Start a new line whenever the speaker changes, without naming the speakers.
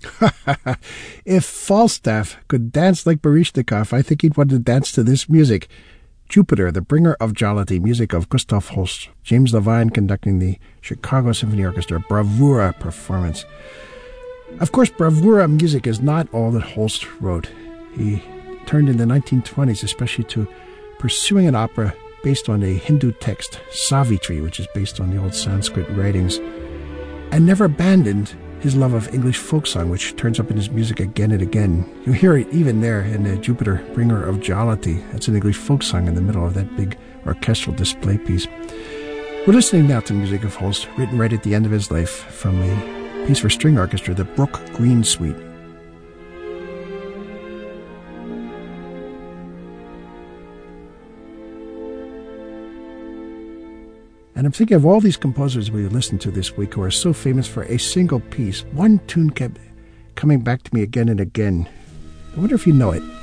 If Falstaff could dance like Baryshnikov, I think he'd want to dance to this music. Jupiter, the bringer of jollity, music of Gustav Holst. James Levine conducting the Chicago Symphony Orchestra. Bravura performance. Of course, bravura music is not all that Holst wrote. He turned in the 1920s especially to pursuing an opera based on a Hindu text, Savitri, which is based on the old Sanskrit writings, and never abandoned his love of English folk song, which turns up in his music again and again. You hear it even there in the Jupiter, Bringer of Jollity. That's an English folk song in the middle of that big orchestral display piece. We're listening now to music of Holst, written right at the end of his life, from a piece for string orchestra, the Brook Green Suite. And I'm thinking of all these composers we listened to this week who are so famous for a single piece. One tune kept coming back to me again and again. I wonder if you know it.